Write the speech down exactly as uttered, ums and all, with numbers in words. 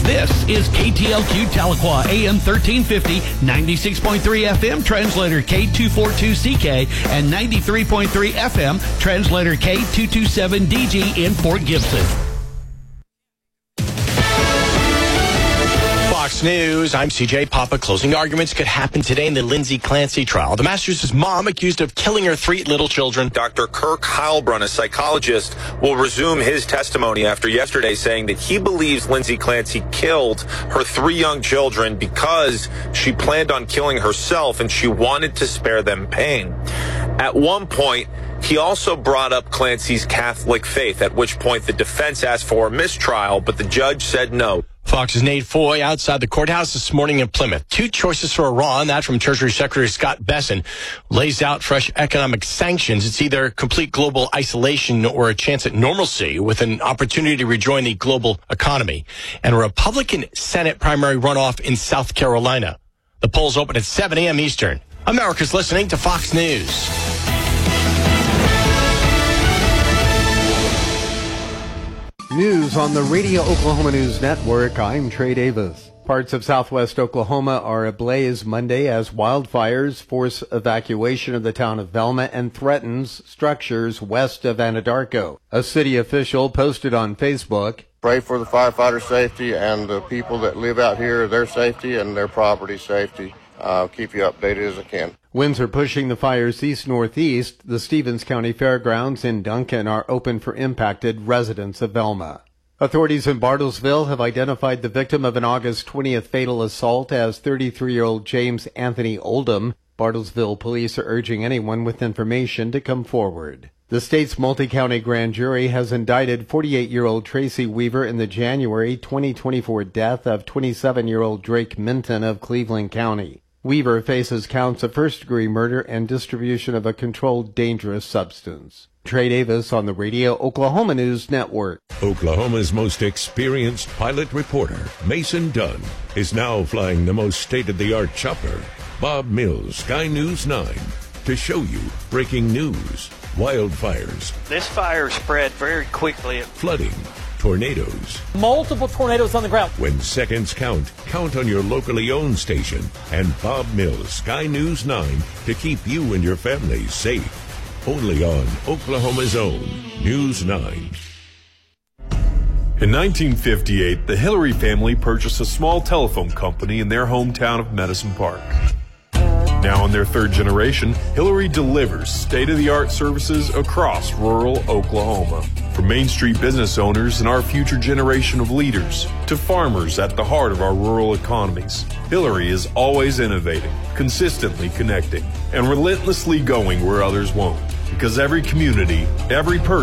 This is K T L Q Tahlequah, A M thirteen fifty, ninety-six point three F M, translator K two forty-two C K, and ninety-three point three F M, translator K two twenty-seven D G in Fort Gibson. Fox News, I'm C J Papa. Closing arguments could happen today in the Lindsay Clancy trial. The Masters' mom accused of killing her three little children. Doctor Kirk Heilbrunn, a psychologist, will resume his testimony after yesterday saying that he believes Lindsay Clancy killed her three young children because she planned on killing herself and she wanted to spare them pain. At one point, he also brought up Clancy's Catholic faith, at which point the defense asked for a mistrial, but the judge said no. Fox's Nate Foy outside the courthouse this morning in Plymouth. Two choices for Iran, that from Treasury Secretary Scott Bessent, lays out fresh economic sanctions. It's either complete global isolation or a chance at normalcy with an opportunity to rejoin the global economy. And a Republican Senate primary runoff in South Carolina. The polls open at seven a.m. Eastern. America's listening to Fox News. News on the Radio Oklahoma News Network. I'm Trey Davis. Parts of southwest Oklahoma are ablaze Monday as wildfires force evacuation of the town of Velma and threatens structures west of Anadarko. A city official posted on Facebook, "Pray for the firefighter safety and the people that live out here, their safety and their property safety. I'll keep you updated as I can." Winds are pushing the fires east-northeast. The Stevens County Fairgrounds in Duncan are open for impacted residents of Velma. Authorities in Bartlesville have identified the victim of an August twentieth fatal assault as thirty-three-year-old James Anthony Oldham. Bartlesville police are urging anyone with information to come forward. The state's multi-county grand jury has indicted forty-eight-year-old Tracy Weaver in the January twenty twenty-four death of twenty-seven-year-old Drake Minton of Cleveland County. Weaver faces counts of first-degree murder and distribution of a controlled dangerous substance. Trey Davis on the Radio Oklahoma News Network. Oklahoma's most experienced pilot reporter, Mason Dunn, is now flying the most state-of-the-art chopper, Bob Mills, Sky News nine, to show you breaking news, wildfires. This fire spread very quickly. Flooding, tornadoes. Multiple tornadoes on the ground. When seconds count, count on your locally owned station and Bob Mills, Sky News nine, to keep you and your family safe. Only on Oklahoma's own News nine. In nineteen fifty-eight, the Hillary family purchased a small telephone company in their hometown of Medicine Park. Now in their third generation, Hillary delivers state-of-the-art services across rural Oklahoma. From Main Street business owners and our future generation of leaders to farmers at the heart of our rural economies, Hillary is always innovating, consistently connecting, and relentlessly going where others won't. Because every community, every person,